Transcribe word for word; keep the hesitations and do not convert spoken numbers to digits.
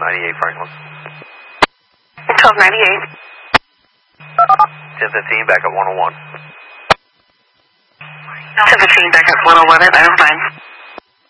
ninety-eight Franklin. twelve ninety-eight. ten fifteen, back at one oh one. ten fifteen, back at one oh one at nine oh nine.